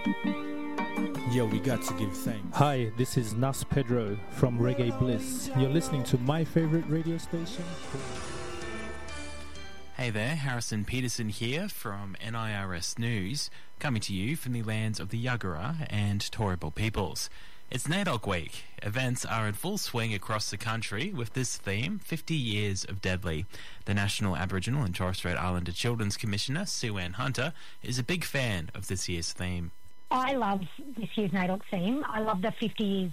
Yo, we got to give thanks. Hi, this is Nas Pedro from Reggae Bliss. You're listening to my favorite radio station. Hey there, Harrison Peterson here from NIRS News, coming to you from the lands of the Yagara and Turrbal peoples. It's NAIDOC Week. Events are in full swing across the country with this theme, 50 Years of Deadly. The National Aboriginal and Torres Strait Islander Children's Commissioner, Sue Ann Hunter, is a big fan of this year's theme. I love this year's NAIDOC theme. I love the 50 Years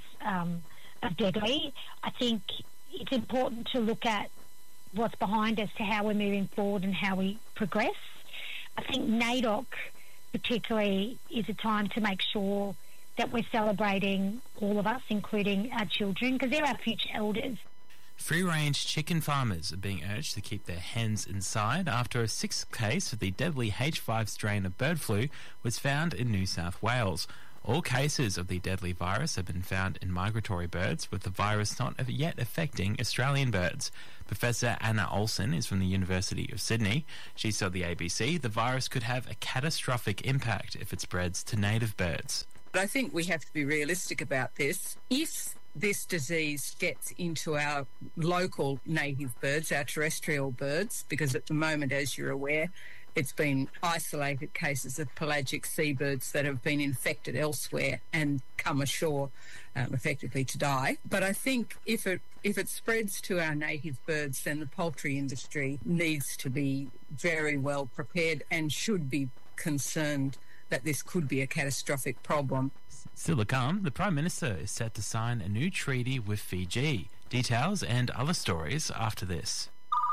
of Deadly. I think it's important to look at what's behind us to how we're moving forward and how we progress. I think NAIDOC particularly is a time to make sure that we're celebrating all of us, including our children, because they're our future elders. Free-range chicken farmers are being urged to keep their hens inside after a sixth case of the deadly H5 strain of bird flu was found in New South Wales. All cases of the deadly virus have been found in migratory birds, with the virus not yet affecting Australian birds. Professor Anna Olsen is from the University of Sydney. She told the ABC the virus could have a catastrophic impact if it spreads to native birds. But I think we have to be realistic about this. If this disease gets into our local native birds, our terrestrial birds, because at the moment, as you're aware, it's been isolated cases of pelagic seabirds that have been infected elsewhere and come ashore effectively to die. But I think if it spreads to our native birds, then the poultry industry needs to be very well prepared and should be concerned that this could be a catastrophic problem. Still to come, the Prime Minister is set to sign a new treaty with Fiji. Details and other stories after this.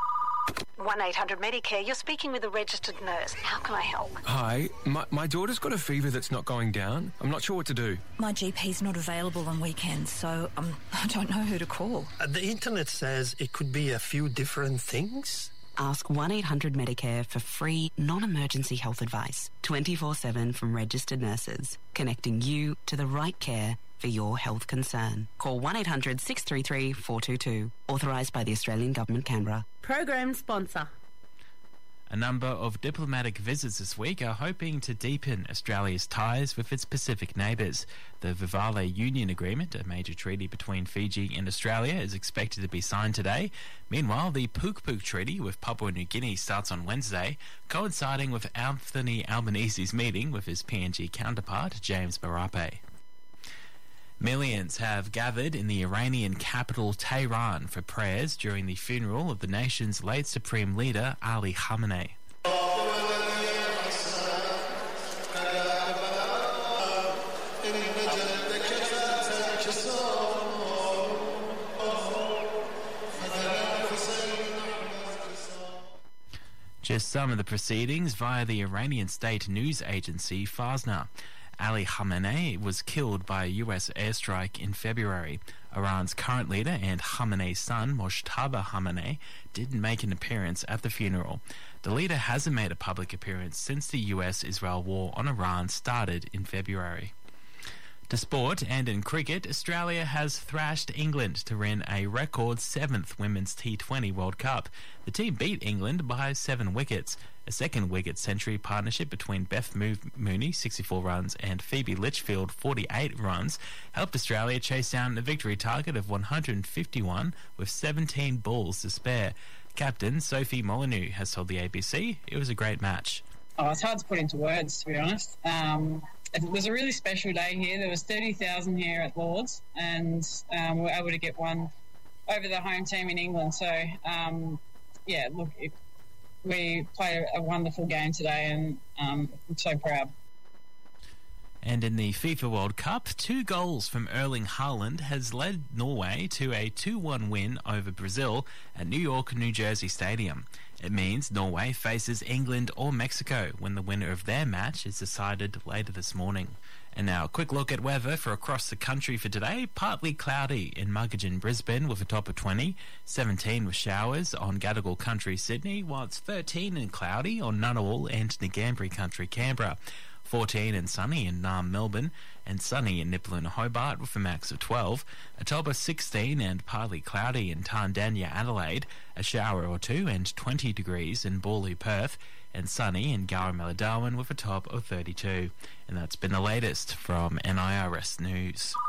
1-800-MEDICARE, you're speaking with a registered nurse. How can I help? Hi, my daughter's got a fever that's not going down. I'm not sure what to do. My GP's not available on weekends, so I don't know who to call. The internet says it could be a few different things. Ask 1-800-MEDICARE for free, non-emergency health advice, 24/7 from registered nurses, connecting you to the right care for your health concern. Call 1-800-633-422. Authorised by the Australian Government, Canberra. Program sponsor. A number of diplomatic visits this week are hoping to deepen Australia's ties with its Pacific neighbours. The Vivale Union Agreement, a major treaty between Fiji and Australia, is expected to be signed today. Meanwhile, the Puk Puk Treaty with Papua New Guinea starts on Wednesday, coinciding with Anthony Albanese's meeting with his PNG counterpart, James Marape. Millions have gathered in the Iranian capital Tehran for prayers during the funeral of the nation's late supreme leader, Ali Khamenei. Just some of the proceedings via the Iranian state news agency Fazna. Ali Khamenei was killed by a US airstrike in February. Iran's current leader and Khamenei's son, Mojtaba Khamenei, didn't make an appearance at the funeral. The leader hasn't made a public appearance since the US-Israel war on Iran started in February. To sport, and in cricket, Australia has thrashed England to win a record 7th Women's T20 World Cup. The team beat England by 7 wickets. A second wicket century partnership between Beth Mooney, 64 runs, and Phoebe Litchfield, 48 runs, helped Australia chase down a victory target of 151 with 17 balls to spare. Captain Sophie Molyneux has told the ABC it was a great match. Oh, it's hard to put into words, to be honest. It was a really special day here. There was 30,000 here at Lord's, and we were able to get one over the home team in England. So, we played a wonderful game today, and I'm so proud. And in the FIFA World Cup, 2 goals from Erling Haaland has led Norway to a 2-1 win over Brazil at New York, New Jersey Stadium. It means Norway faces England or Mexico when the winner of their match is decided later this morning. And now a quick look at weather for across the country for today. Partly cloudy in Muggeridge, Brisbane with a top of 20, 17 with showers on Gadigal Country, Sydney, while it's 13 and cloudy on Ngunnawal and Ngambri Country, Canberra. 14 and sunny in Naarm, Melbourne, and sunny in Nipaluna, Hobart with a max of 12. A top of 16 and partly cloudy in Tandanya, Adelaide, a shower or two, and 20 degrees in Bawley, Perth, and sunny in Gurrumella, Darwin with a top of 32. And that's been the latest from NIRS News.